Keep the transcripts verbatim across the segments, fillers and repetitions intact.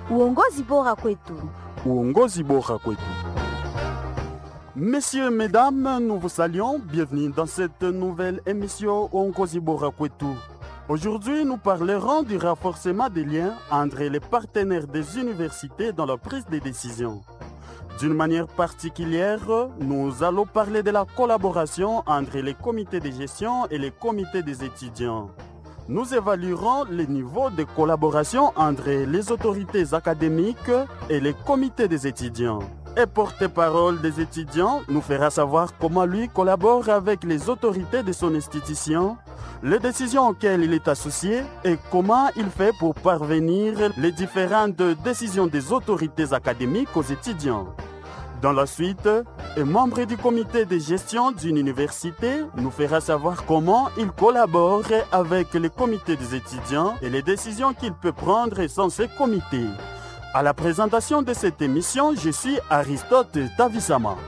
Uongozi bora kwetu. Uongozi bora kwetu. Messieurs, mesdames, nous vous saluons. Bienvenue dans cette nouvelle émission Uongozi bora kwetu. Aujourd'hui, nous parlerons du renforcement des liens entre les partenaires des universités dans la prise de décision. D'une manière particulière, nous allons parler de la collaboration entre les comités de gestion et les comités des étudiants. Nous évaluerons le niveau de collaboration entre les autorités académiques et les comités des étudiants. Et porte-parole des étudiants nous fera savoir comment lui collabore avec les autorités de son institution, les décisions auxquelles il est associé et comment il fait pour parvenir les différentes décisions des autorités académiques aux étudiants. Dans la suite, un membre du comité de gestion d'une université nous fera savoir comment il collabore avec le comité des étudiants et les décisions qu'il peut prendre sans ce comité. À la présentation de cette émission, je suis Aristote Tavisama.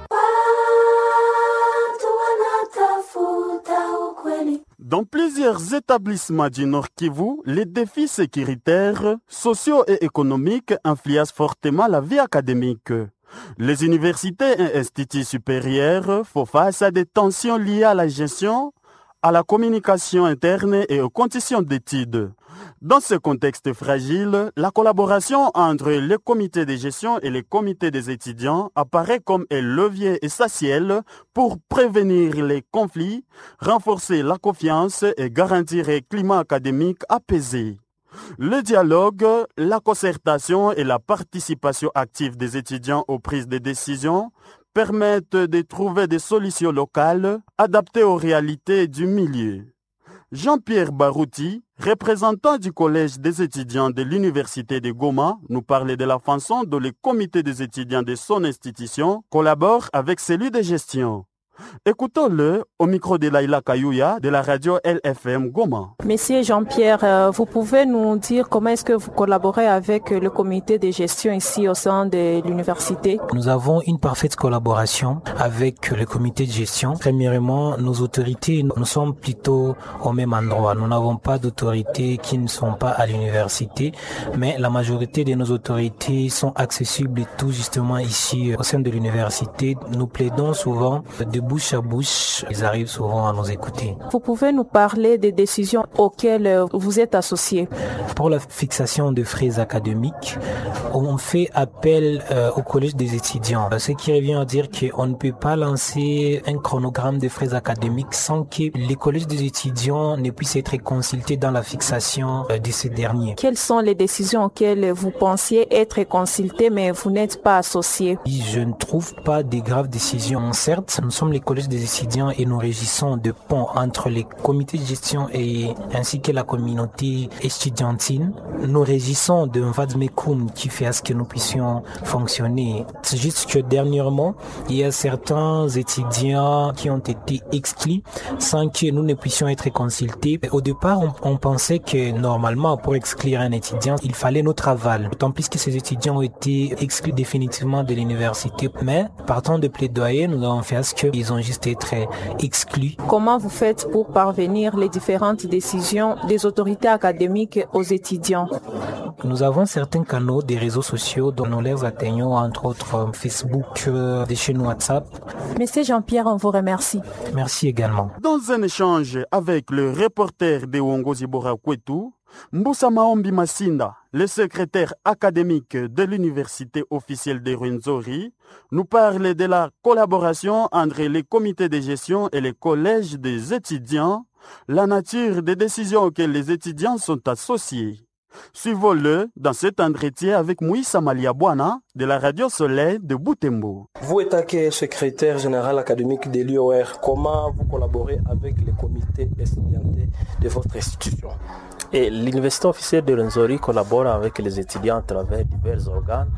Dans plusieurs établissements du Nord Kivu, les défis sécuritaires, sociaux et économiques influencent fortement la vie académique. Les universités et instituts supérieurs font face à des tensions liées à la gestion, à la communication interne et aux conditions d'études. Dans ce contexte fragile, la collaboration entre les comités de gestion et les comités des étudiants apparaît comme un levier essentiel pour prévenir les conflits, renforcer la confiance et garantir un climat académique apaisé. Le dialogue, la concertation et la participation active des étudiants aux prises de décision permettent de trouver des solutions locales adaptées aux réalités du milieu. Jean-Pierre Barouti, représentant du Collège des étudiants de l'Université de Goma, nous parlait de la façon dont le comité des étudiants de son institution collabore avec celui de gestion. Écoutons-le au micro de Laila Kayouya de la radio L F M Goma. Monsieur Jean-Pierre, euh, vous pouvez nous dire comment est-ce que vous collaborez avec le comité de gestion ici au sein de l'université? Nous avons une parfaite collaboration avec le comité de gestion. Premièrement, nos autorités, nous sommes plutôt au même endroit. Nous n'avons pas d'autorités qui ne sont pas à l'université, mais la majorité de nos autorités sont accessibles tout justement ici au sein de l'université. Nous plaidons souvent de bouche à bouche, ils arrivent souvent à nous écouter. Vous pouvez nous parler des décisions auxquelles vous êtes associés? Pour la fixation de frais académiques, on fait appel euh, au collège des étudiants. Ce qui revient à dire qu'on ne peut pas lancer un chronogramme de frais académiques sans que les collèges des étudiants ne puissent être consultés dans la fixation euh, de ces derniers. Quelles sont les décisions auxquelles vous pensiez être consultés mais vous n'êtes pas associés? Je ne trouve pas de graves décisions. Certes, nous sommes les collèges des étudiants et nous régissons de pont entre les comités de gestion et ainsi que la communauté estudiantine. Nous régissons d'un vademecum qui fait à ce que nous puissions fonctionner. C'est juste que dernièrement, il y a certains étudiants qui ont été exclus sans que nous ne puissions être consultés. Au départ, on, on pensait que normalement, pour exclure un étudiant, il fallait notre aval. D'autant plus que ces étudiants ont été exclus définitivement de l'université. Mais partant de plaidoyer, nous avons fait à ce qu'ils ont juste été exclus. Comment vous faites pour parvenir les différentes décisions des autorités académiques aux étudiants? Nous avons certains canaux des réseaux sociaux dont nous les atteignons, entre autres Facebook, des chaînes WhatsApp. Monsieur Jean-Pierre, on vous remercie. Merci également. Dans un échange avec le reporter de Uongozi bora kwetu, Mbusa Maombi Masinda, le secrétaire académique de l'université officielle de Rwenzori, nous parle de la collaboration entre les comités de gestion et les collèges des étudiants, la nature des décisions auxquelles les étudiants sont associés. Suivons-le dans cet entretien avec Moïse Maliabwana de la Radio Soleil de Butembo. Vous êtes secrétaire général académique de l'U O R. Comment vous collaborez avec les comités étudiants de votre institution? Et l'université officielle de Rwenzori collabore avec les étudiants à travers divers organes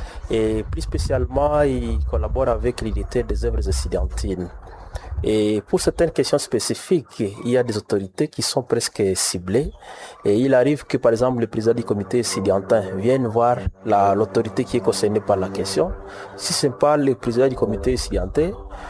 et plus spécialement, il collabore avec l'unité des œuvres étudiantines. Et pour certaines questions spécifiques, il y a des autorités qui sont presque ciblées. Et il arrive que, par exemple, le président du comité étudiantin vienne voir la, l'autorité qui est concernée par la question. Si ce n'est pas le président du comité étudiantin,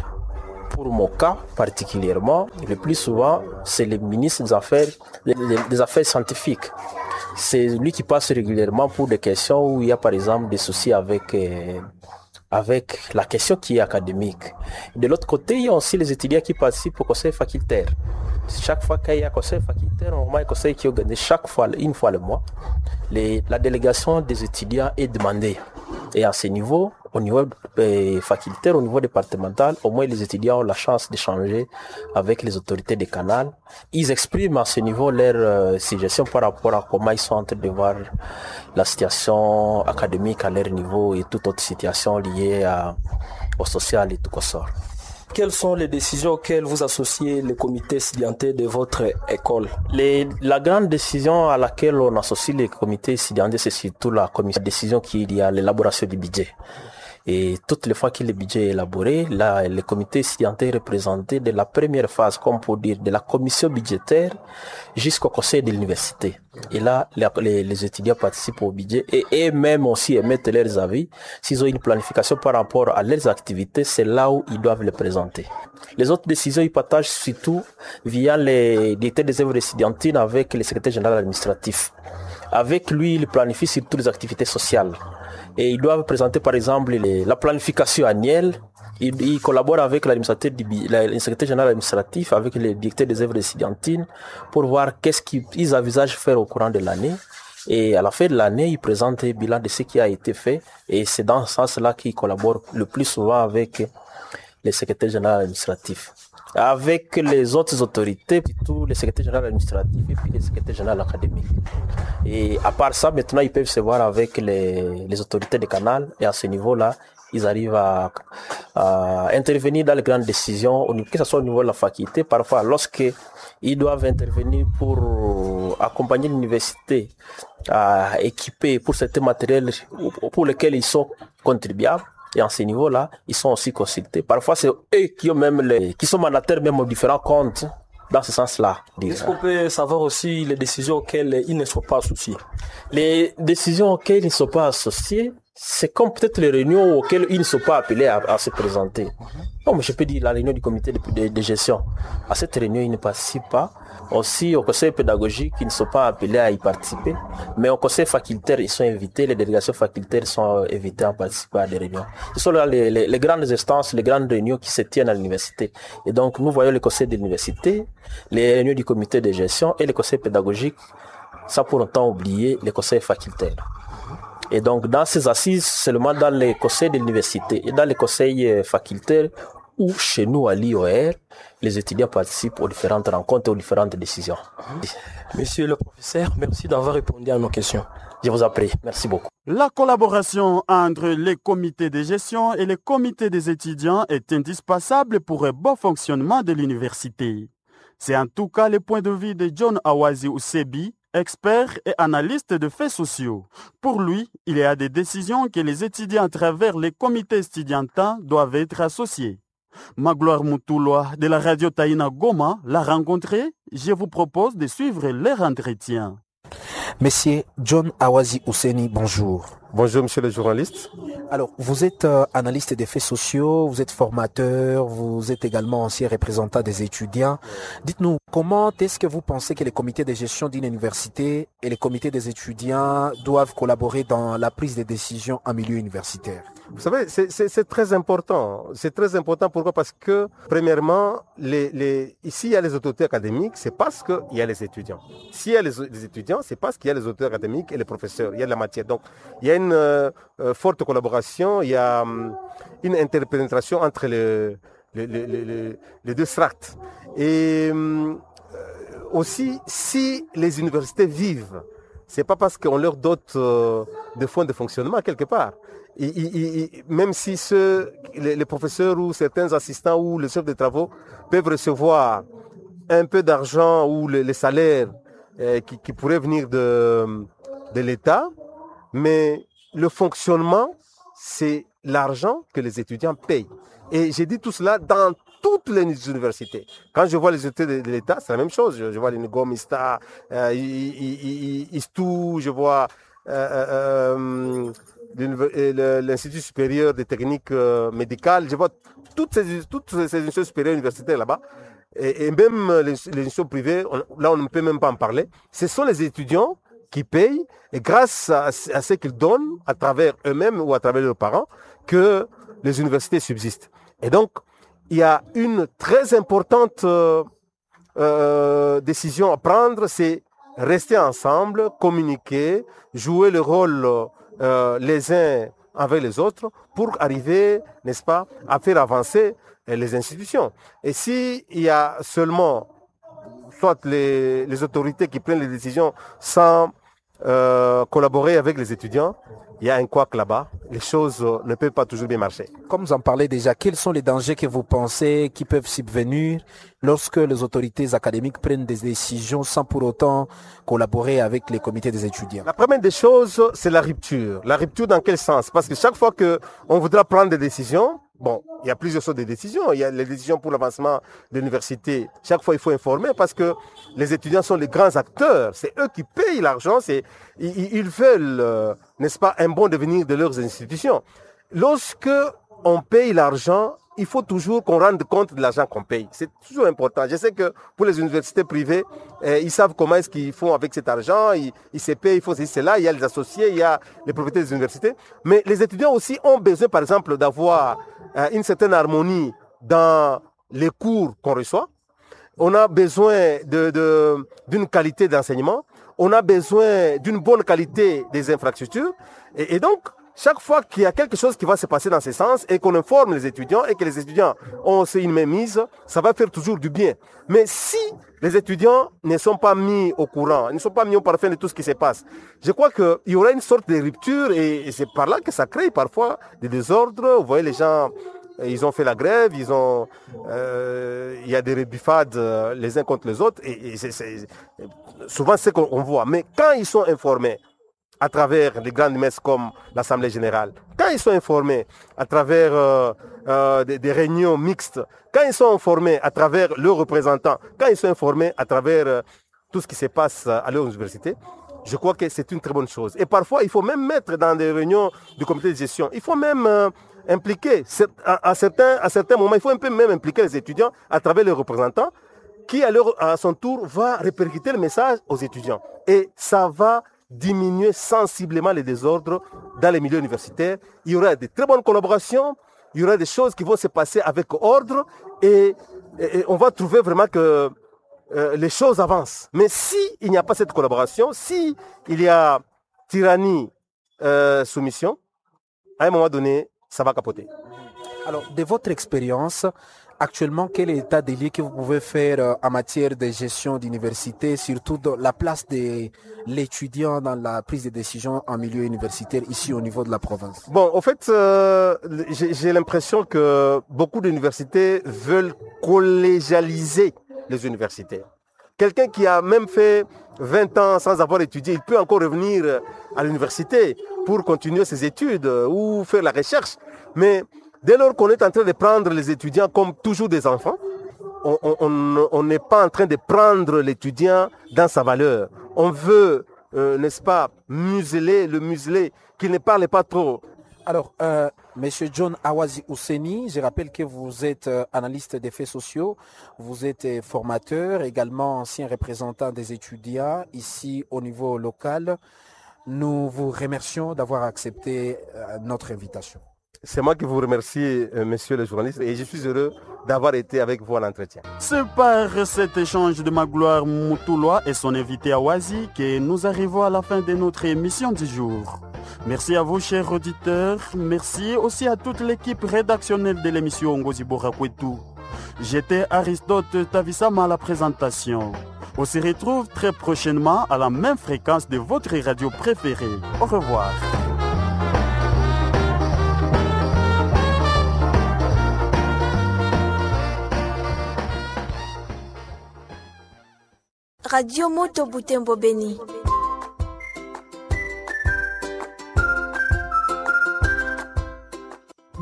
pour mon cas particulièrement, le plus souvent, c'est le ministre des Affaires, des, des affaires scientifiques c'est lui qui passe régulièrement pour des questions où il y a par exemple des soucis avec euh, avec la question qui est académique. De l'autre côté, il y a aussi les étudiants qui participent au conseil facultaire. Chaque fois qu'il y a un conseil facultaire, normalement, un conseil qui est organisé chaque fois, une fois le mois, les, la délégation des étudiants est demandée. Et à ce niveau, au niveau euh, facultaire, au niveau départemental, au moins les étudiants ont la chance d'échanger avec les autorités des canals. Ils expriment à ce niveau leurs euh, suggestions par rapport à comment ils sont en train de voir la situation académique à leur niveau et toute autre situation liée à, au social et tout quoi sort. Quelles sont les décisions auxquelles vous associez le comité étudiantin de votre école? Les, la grande décision à laquelle on associe les comités étudiantés, c'est surtout la commission, la décision qui y a l'élaboration du budget. Et toutes les fois que le budget est élaboré, là, le comité étudiantin est représenté de la première phase, comme pour dire, de la commission budgétaire jusqu'au conseil de l'université. Et là, les, les étudiants participent au budget et eux-mêmes aussi émettent leurs avis. S'ils ont une planification par rapport à leurs activités, c'est là où ils doivent les présenter. Les autres décisions, ils partagent surtout via les directeurs des œuvres étudiantines avec le secrétaire général administratif. Avec lui, il planifie surtout les activités sociales. Et ils doivent présenter par exemple les, la planification annuelle. Ils, ils collaborent avec l'administrateur du, le secrétaire général administratif, avec les directeurs des œuvres étudiantines pour voir qu'est-ce qu'ils envisagent faire au courant de l'année. Et à la fin de l'année, ils présentent un bilan de ce qui a été fait. Et c'est dans ce sens-là qu'ils collaborent le plus souvent avec le secrétaire général administratif. Avec les autres autorités, plutôt le secrétaire général administratif et puis le secrétaire général académique. Et à part ça, maintenant, ils peuvent se voir avec les, les autorités des canals. Et à ce niveau-là, ils arrivent à, à intervenir dans les grandes décisions, que ce soit au niveau de la faculté. Parfois, lorsqu'ils doivent intervenir pour accompagner l'université à équiper pour certains matériels pour lesquels ils sont contribuables. Et à ce niveau-là, ils sont aussi consultés. Parfois, c'est eux qui ont même les, qui sont mandataires même aux différents comptes dans ce sens-là. Est-ce qu'on peut savoir aussi les décisions auxquelles ils ne sont pas associés? Les décisions auxquelles ils ne sont pas associés, c'est comme peut-être les réunions auxquelles ils ne sont pas appelés à, à se présenter. Non, mais je peux dire la réunion du comité de, de, de gestion. À cette réunion, ils ne participent pas. Aussi, au conseil pédagogique, ils ne sont pas appelés à y participer. Mais au conseil facultaire, ils sont invités. Les délégations facultaires sont invitées à participer à des réunions. Ce sont là les, les, les grandes instances, les grandes réunions qui se tiennent à l'université. Et donc, nous voyons le conseil de l'université, les réunions du comité de gestion et le conseil pédagogique, sans pour autant oublier les conseils facultaires. Et donc, dans ces assises, seulement dans les conseils de l'université et dans les conseils facultaires, ou chez nous à l'I O R, les étudiants participent aux différentes rencontres et aux différentes décisions. Monsieur le professeur, merci d'avoir répondu à nos questions. Je vous en prie, merci beaucoup. La collaboration entre les comités de gestion et les comités des étudiants est indispensable pour un bon fonctionnement de l'université. C'est en tout cas le point de vue de John Awazi Usebi, expert et analyste de faits sociaux. Pour lui, il y a des décisions que les étudiants à travers les comités étudiantins doivent être associés. Magloire Moutoulwa de la radio Taïna Goma l'a rencontré. Je vous propose de suivre leur entretien. Monsieur John Awazi Ouseni, bonjour. Bonjour monsieur le journaliste. Alors, vous êtes euh, analyste des faits sociaux, vous êtes formateur, vous êtes également ancien représentant des étudiants. Dites-nous, comment est-ce que vous pensez que les comités de gestion d'une université et les comités des étudiants doivent collaborer dans la prise de décision en milieu universitaire? Vous savez, c'est, c'est, c'est très important. C'est très important. Pourquoi? Parce que, premièrement, les, les, ici, il y a les autorités académiques, c'est parce qu'il y a les étudiants. S'il y a les, les étudiants, c'est parce qu'il y a les autorités académiques et les professeurs. Il y a de la matière. Donc, il y a une euh, forte collaboration, il y a um, une interpénétration entre les, les, les, les, les deux strates. Et um, aussi, si les universités vivent, c'est pas parce qu'on leur dote euh, de fonds de fonctionnement quelque part. Et, et, et, même si ceux, les, les professeurs ou certains assistants ou les chefs de travaux peuvent recevoir un peu d'argent ou les, les salaires euh, qui, qui pourraient venir de, de l'État, mais le fonctionnement, c'est l'argent que les étudiants payent. Et j'ai dit tout cela dans toutes les universités. Quand je vois les universités de, de l'État, c'est la même chose. Je, je vois l'Unigo, Mista, euh, Istou, je vois euh, euh, l'Institut supérieur des techniques euh, médicales. Je vois toutes ces, toutes ces institutions supérieures universitaires là-bas. Et, et même les, les institutions privées, on, là on ne peut même pas en parler. Ce sont les étudiants qui payent, et grâce à, à ce qu'ils donnent, à travers eux-mêmes ou à travers leurs parents, que les universités subsistent. Et donc, il y a une très importante euh, euh, décision à prendre, c'est rester ensemble, communiquer, jouer le rôle euh, les uns avec les autres pour arriver, n'est-ce pas, à faire avancer les institutions. Et s'il y a seulement soit les, les autorités qui prennent les décisions sans euh, collaborer avec les étudiants, il y a un couac là-bas. Les choses ne peuvent pas toujours bien marcher. Comme vous en parlez déjà, quels sont les dangers que vous pensez qui peuvent subvenir lorsque les autorités académiques prennent des décisions sans pour autant collaborer avec les comités des étudiants? La première des choses, c'est la rupture. La rupture dans quel sens? Parce que chaque fois qu'on voudra prendre des décisions, bon, il y a plusieurs sortes de décisions. Il y a les décisions pour l'avancement de l'université. Chaque fois, il faut informer parce que les étudiants sont les grands acteurs. C'est eux qui payent l'argent. C'est, ils, ils veulent, euh, n'est-ce pas, un bon devenir de leurs institutions. Lorsque on paye l'argent, il faut toujours qu'on rende compte de l'argent qu'on paye. C'est toujours important. Je sais que pour les universités privées, eh, ils savent comment est-ce qu'ils font avec cet argent. Ils, ils se payent, ils font ceci, cela. Il y a les associés, il y a les propriétaires des universités. Mais les étudiants aussi ont besoin, par exemple, d'avoir euh, une certaine harmonie dans les cours qu'on reçoit. On a besoin de, de, d'une qualité d'enseignement. On a besoin d'une bonne qualité des infrastructures. Et, et donc, chaque fois qu'il y a quelque chose qui va se passer dans ce sens et qu'on informe les étudiants et que les étudiants ont aussi une mainmise, ça va faire toujours du bien. Mais si les étudiants ne sont pas mis au courant, ne sont pas mis au parfum de tout ce qui se passe, je crois qu'il y aura une sorte de rupture et, et c'est par là que ça crée parfois des désordres. Vous voyez, les gens, ils ont fait la grève, ils ont, euh, il y a des rebuffades les uns contre les autres et, et c'est, c'est souvent c'est ce qu'on voit. Mais quand ils sont informés, à travers les grandes messes comme l'Assemblée générale, quand ils sont informés à travers euh, euh, des, des réunions mixtes, quand ils sont informés à travers leurs représentants, quand ils sont informés à travers euh, tout ce qui se passe à leur université, je crois que c'est une très bonne chose. Et parfois, il faut même mettre dans des réunions du comité de gestion, il faut même euh, impliquer, à, à, certains, à certains moments, il faut un peu même impliquer les étudiants à travers leurs représentants, qui à, leur, à son tour va répercuter le message aux étudiants. Et ça va diminuer sensiblement les désordres dans les milieux universitaires. Il y aura de très bonnes collaborations, il y aura des choses qui vont se passer avec ordre et, et, et on va trouver vraiment que euh, les choses avancent. Mais si il n'y a pas cette collaboration, si il y a tyrannie, euh, soumission, à un moment donné, ça va capoter. Alors, de votre expérience, actuellement, quel est l'état des lieux que vous pouvez faire en matière de gestion d'université, surtout dans la place de l'étudiant dans la prise de décision en milieu universitaire ici au niveau de la province? Bon, en fait, euh, j'ai, j'ai l'impression que beaucoup d'universités veulent collégialiser les universitaires. Quelqu'un qui a même fait vingt ans sans avoir étudié, il peut encore revenir à l'université pour continuer ses études ou faire la recherche. Mais dès lors qu'on est en train de prendre les étudiants comme toujours des enfants, on n'est pas en train de prendre l'étudiant dans sa valeur. On veut, euh, n'est-ce pas, museler, le museler, qu'il ne parle pas trop. Alors, euh, Monsieur John Awazi Ousseni, je rappelle que vous êtes euh, analyste des faits sociaux, vous êtes euh, formateur, également ancien représentant des étudiants ici au niveau local. Nous vous remercions d'avoir accepté euh, notre invitation. C'est moi qui vous remercie, euh, messieurs les journalistes, et je suis heureux d'avoir été avec vous à l'entretien. C'est par cet échange de Magloire Moutoulois et son invité Awazi que nous arrivons à la fin de notre émission du jour. Merci à vous, chers auditeurs. Merci aussi à toute l'équipe rédactionnelle de l'émission Ngozi Borakwetou. J'étais Aristote Tavisama à la présentation. On se retrouve très prochainement à la même fréquence de votre radio préférée. Au revoir. Radio Moto Butembo Beni.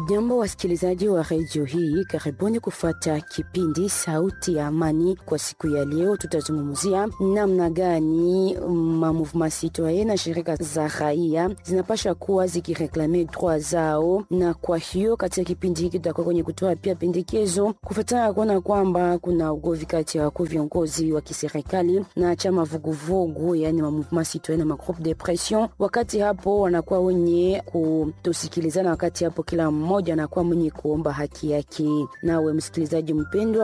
Jambo wasikilizaji wa redio hii, karibuni kufuata kipindi Sauti ya Amani. Kwa siku ya leo tutazungumzia namna gani ma mouvement citoyen na shirika za raia zinapaswa kuwa zikireklame droit zao, na kwa hiyo katika kipindi hiki tutakuwa kwenye kutoa pia pendekezo kufuatana kuona kwamba kuna ugovi kati ya viongozi wa kiserikali na chama vuguvugu, yani ma mouvement citoyen na ma groupe de pression. Wakati hapo wanakuwa wenye kutosikilizana, wakati hapo kila mmoja anakuwa mwenye kuomba haki yake. Nawe msikilizaji mpendwa,